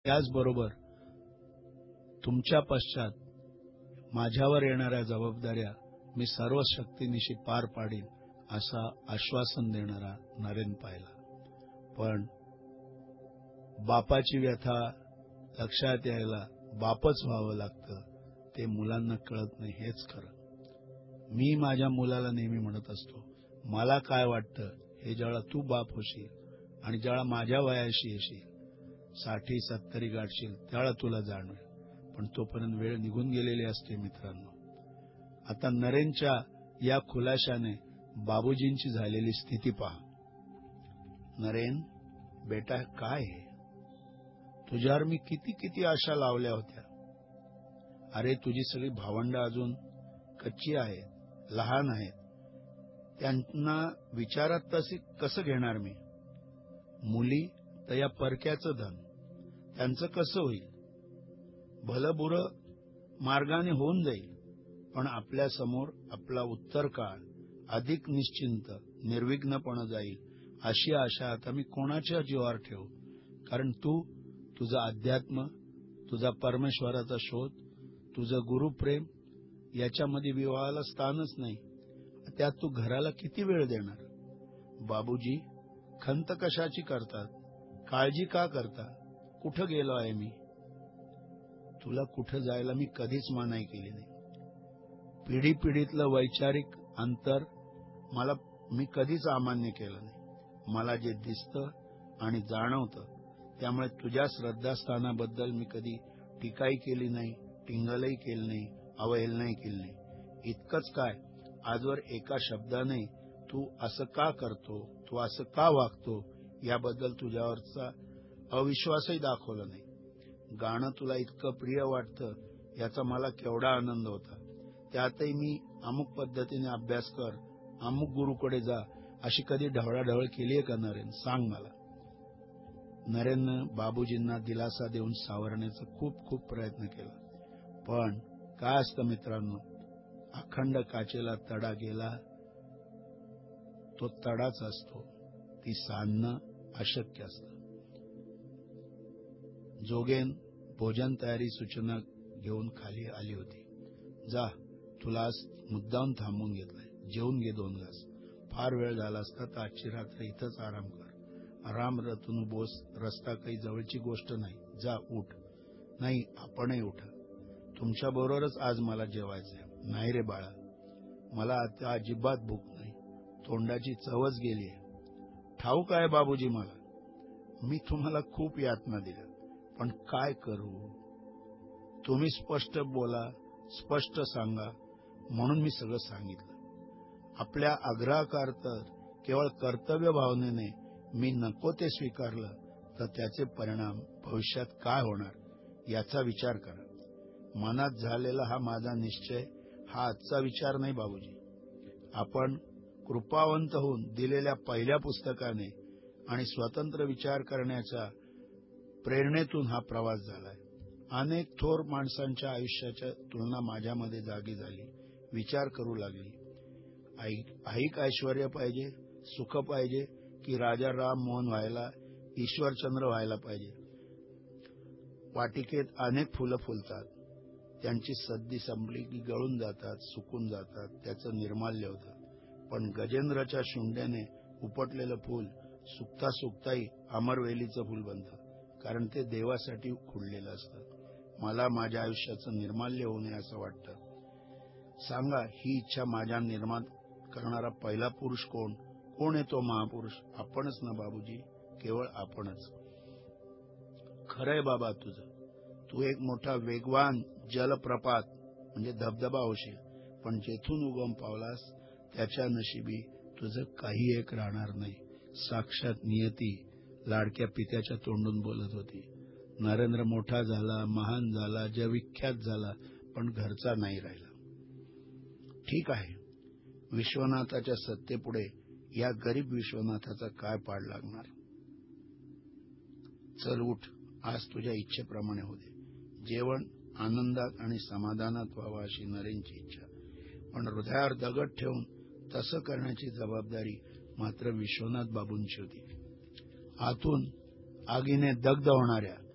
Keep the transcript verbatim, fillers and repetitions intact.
त्याचबरोबर तुमच्या पश्चात माझ्यावर येणाऱ्या जबाबदाऱ्या मी सर्व शक्तीनिशी पार पाडीन असा आश्वासन देणारा नरेन पाहिला. पण बापाची व्यथा लक्षात यायला बापच व्हावं लागतं, ते मुलांना कळत नाही. हेच खरं. मी माझ्या मुलाला नेहमी म्हणत असतो, मला काय वाटतं हे ज्यावेळा तू बाप होशील आणि ज्यावेळा माझ्या वयाशी येशील, साठी सत्तरी गाठशील, त्यावेळा तुला जाणवेल. पण तोपर्यंत वेळ निघून गेलेली असते. मित्रांनो, आता नरेनच्या या खुलाशाने बाबूजींची झालेली स्थिती पहा. नरेन बेटा, काय हे? तुझ्यावर मी किती किती आशा लावल्या होत्या. अरे, तुझी सगळी भावंड अजून कच्ची आहेत, लहान आहेत. त्यांना विचारात तसे कसं घेणार मी? मुली तर या परक्याचं धन, त्यांचं कसं होईल? भलं बुरं मार्गाने होऊन जाईल, पण आपल्या समोर आपला उत्तर काळ अधिक निश्चिंत निर्विघ्नपणे जाईल अशी आशा आता मी कोणाच्या जीवावर ठेवू? कारण तू तुझं अध्यात्म, तुझा परमेश्वराचा शोध, तुझं गुरुप्रेम याच्यामध्ये विवाहाला स्थानच नाही. त्यात तू घराला किती वेळ देणार? बाबूजी खंत कशाची करतात? काळजी का करता? कुठं गेलो आहे मी? तुला कुठं जायला मी कधीच मनाई केली नाही. पिढी पिढीतलं वैचारिक अंतर मला मी कधीच अमान्य केलं नाही. मला जे दिसतं आणि जाणवतं त्यामुळे तुझ्या श्रद्धास्थानाबद्दल मी कधी टीकाही केली नाही, टिंगलही केली नाही, अवहेलनाही केली नाही. इतकंच काय, आजवर एका शब्दाने तू असं का करतो, तू असं का वागतो याबद्दल तुझ्यावरचा अविश्वासही दाखवला नाही. गाणं तुला इतकं प्रिय वाटतं याचा मला केवढा आनंद होता. त्यातही मी अमुक पद्धतीने अभ्यास कर, अमुक गुरुकडे जा अशी कधी ढवळाढवळ केली आहे का नरेन? सांग मला. नरेननं बाबूजींना दिलासा देऊन सावरण्याचा खूप खूप प्रयत्न केला. पण काय असतं मित्रांनो, अखंड काचेला तडा गेला तो तडाच असतो, ती सांधणं अशक्य असतं. जोगेन भोजन तयारी सूचना घेऊन खाली आली होती. जा, तुला आज मुद्दाम थांबून घेतलंय, जेवून घे दोन घास. फार वेळ झाला असता तर आजची रात्र इथंच आराम कर. राम रतनू बोस रस्ता काही जवळची गोष्ट नाही. जा, उठ. नाही, आपणही उठा. तुमच्या बरोबरच आज मला जेवायचंय. नाही रे बाळा, मला आता अजिबात भूक नाही. तोंडाची चवच गेलीय. ठाऊक आहे बाबूजी मला, मी तुम्हाला खूप यातना दिल्या, पण काय करू? तुम्ही स्पष्ट बोला, स्पष्ट सांगा म्हणून मी सगळं सांगितलं. आपल्या आग्रहाकरता केवळ कर्तव्य भावनेने मी नको ते स्वीकारलं तर त्याचे परिणाम भविष्यात काय होणार याचा विचार करा. मनात झालेला हा माझा निश्चय हा आजचा विचार नाही बाबूजी. आपण कृपावंत होऊन दिलेल्या पहिल्या पुस्तकाने आणि स्वतंत्र विचार करण्याच्या प्रेरणेतून हा प्रवास झालाय. अनेक थोर माणसांच्या आयुष्याच्या तुलना माझ्यामध्ये जागी झाली. विचार करू लागली. ऐक ऐश्वर्य पाहिजे, सुख पाहिजे की राजा राम मोहन व्हायला, ईश्वरचंद्र व्हायला पाहिजे? वाटिकेत अनेक फुलं फुलतात, त्यांची सद्दी संपली की गळून जातात, सुकून जातात, त्याचं निर्माल्य होतं. पण गजेंद्रच्या शुंड्याने उपटलेलं फूल सुकता सुकताही अमरवेलीचं फूल बनतं, कारण ते देवासाठी खुडलेलं असतं. मला माझ्या आयुष्याचं निर्माल्य होऊ नये असं वाटतं. सांगा, ही इच्छा माझ्या निर्माण करणारा पहिला पुरुष कोण? कोण आहे तो महापुरुष? आपणच ना बाबूजी, केवळ आपणच. खरंय बाबा तुझं. तू एक मोठा वेगवान जलप्रपात म्हणजे धबधबा होशील, पण जेथून उगम पावलास त्याच्या नशिबी तुझं काही एक राहणार नाही. साक्षात नियती लाडक्या पित्याच्या तोंडून बोलत होती. नरेंद्र मोठा झाला, महान झाला, जगविख्यात झाला, पण घरचा नाही राहिला. ठीक आहे, विश्वनाथाच्या सत्तेपुढे या गरीब विश्वनाथाचा काय पाड लागणार? चल उठ, आज तुझ्या इच्छेप्रमाणे होते. जेवण आनंदात आणि समाधानात व्हावं अशी नरेनची इच्छा, पण हृदयावर दगड ठेवून तसं करण्याची जबाबदारी मात्र विश्वनाथ बाबूंची होती. आतून आगीने दग्ध होणाऱ्या